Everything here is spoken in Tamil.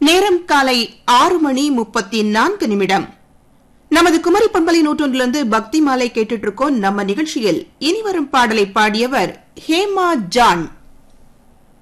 நேரம் காலை 6:34. நமது குமரி பண்பலை 101 பக்தி மாலை கேட்டுட்டு இருக்கோம். நம்ம நிகழ்ச்சியில் இனிவரும் பாடலை பாடியவர் ஹேமா ஜான்.